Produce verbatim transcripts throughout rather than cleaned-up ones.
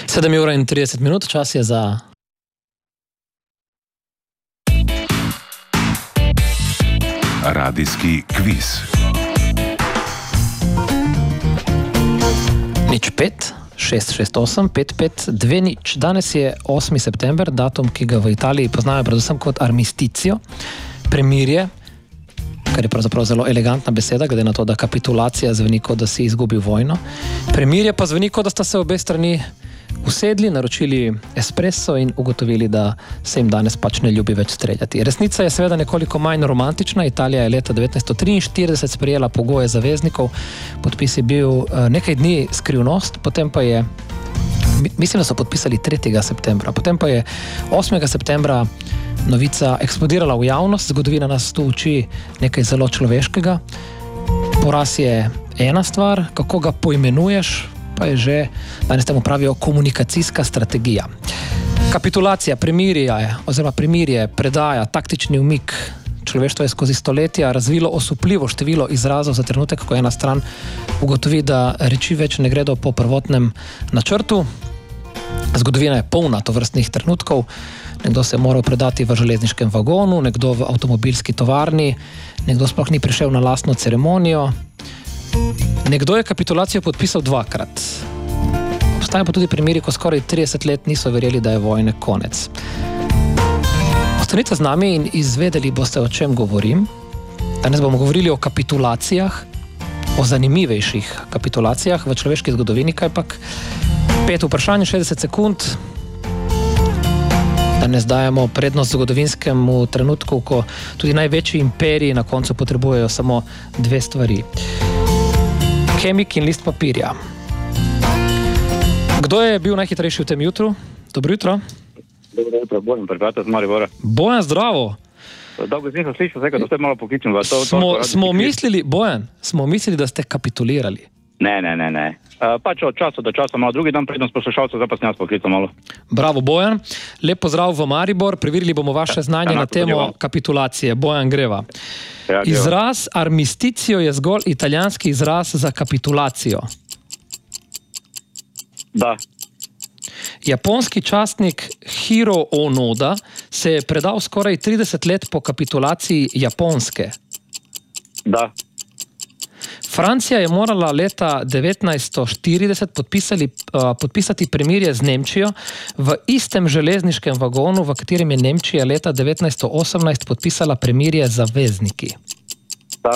sedem ur in trideset minut, čas je za... Radijski kviz. Nič pet, šest šest osem, pet pet, dve nič. Danes je osmi september, datum, ki ga v Italiji poznajo predvsem kot armisticio, premirje, kar je pravzaprav zelo elegantna beseda, glede na to, da kapitulacija zveni kot, da si izgubil vojno. Premirje pa zveni kot, da sta se obe strani usedli, naročili espresso in ugotovili, da se jim danes pač ne ljubi več streljati. Resnica je seveda nekoliko manj romantična. Italija je leta devetnajststo triinštirideset sprejela pogoje zaveznikov, podpis je bil nekaj dni skrivnost, potem pa je, mislim, da so podpisali tretjega septembra, potem pa je osmega septembra novica eksplodirala v javnost. Zgodovina nas tu uči nekaj zelo človeškega. Poraz je ena stvar, kako ga poimenuješ, pa je že, danes temu pravijo, komunikacijska strategija. Kapitulacija, premirje, oziroma premirje, predaja, taktični umik. Človeštvo je skozi stoletja razvilo osupljivo število izrazov za trenutek, ko ena stran ugotovi, da reči več ne gredo po prvotnem načrtu. Zgodovina je polna tovrstnih trenutkov. Nekdo se je moral predati v železniškem vagonu, nekdo v avtomobilski tovarni, nekdo sploh ni prišel na lastno ceremonijo. Nekdo je kapitulacijo podpisal dvakrat. Obstaja pa tudi primeri, ko skoraj trideset let niso verjeli, da je vojne konec. Ostanite z nami in izvedeli boste, o čem govorim. Danes bomo govorili o kapitulacijah, o zanimivejših kapitulacijah v človeški zgodovini, kajpak pet vprašanj, šestdeset sekund. Danes dajemo prednost zgodovinskemu trenutku, ko tudi največji imperiji na koncu potrebujejo samo dve stvari. Kemik in list papirja. Kdo je bil najhitrejši v tem jutru? Dobro jutro. Dobro jutro, Bojan, prebrata z Maribora. Bojan, zdravo. Dolgo nisem slišal, zdaj, da ste malo pokličen. To, smo, to, smo mislili, Bojan, smo mislili, da ste kapitulirali. Ne, ne, ne, ne. Uh, pač od časa do časa, malo drugi dan prednost poslušalcev, zdaj pa sem jaz poklical malo. Bravo, Bojan. Lep pozdrav v Maribor. Preverili bomo vaše znanje ja, na temo kapitulacije. Bojan, greva. Ja, izraz armisticio je zgolj italijanski izraz za kapitulacijo. Da. Japonski častnik Hiro Onoda se je predal skoraj trideset let po kapitulaciji Japonske. Da. Francija je morala leta devetnajststo štirideset podpisali, uh, podpisati premirje z Nemčijo v istem železniškem vagonu, v katerem je Nemčija leta devetnajststo osemnajst podpisala premirje z zavezniki. Da.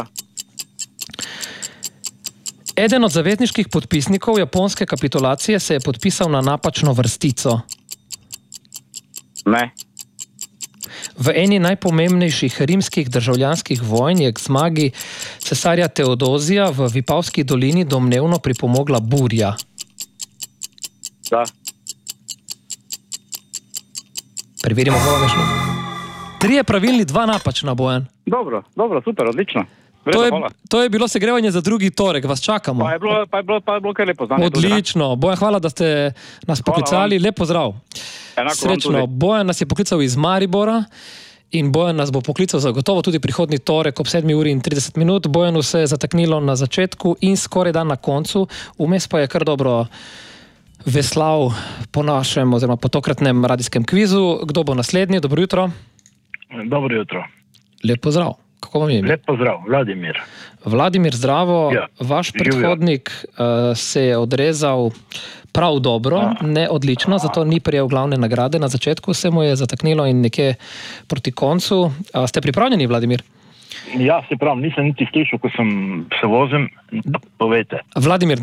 Eden od zavezniških podpisnikov japonske kapitulacije se je podpisal na napačno vrstico. Ne. V eni najpomembnejših rimskih državljanskih vojn je k zmagi cesarja Teodozija v Vipavski dolini domnevno pripomogla burja. Da. Preverimo, kako vam je šlo. Trije pravilni, dva napačna, Bojan. Dobro, dobro, super, odlično. To je, to je bilo segrevanje za drugi torek, vas čakamo. Pa je bilo, pa je bilo, pa je bilo kaj lepo znanje. Odlično. Bojan, hvala, da ste nas poklicali. Lep pozdrav. Enako Srečno. Bojan nas je poklical iz Maribora in Bojan nas bo poklical zagotovo tudi prihodnji torek ob sedmi uri in trideset minut. Bojanu se je zataknilo na začetku in skoraj dan na koncu. Vmes pa je kar dobro veslal po našem oziroma po tokratnem radijskem kvizu. Kdo bo naslednji? Dobro jutro. Dobro jutro. Lep pozdrav. Kako vam je ime? Lep pozdrav, Vladimir. Vladimir, zdravo. Ja. Vaš predhodnik uh, se je odrezal prav dobro, A. ne odlično, zato ni prijel glavne nagrade. Na začetku se mu je zataknilo in nekje proti koncu. Uh, ste pripravljeni, Vladimir? Ja, se prav, nisem niti slišal, ko sem se vozim. Povejte. Vladimir,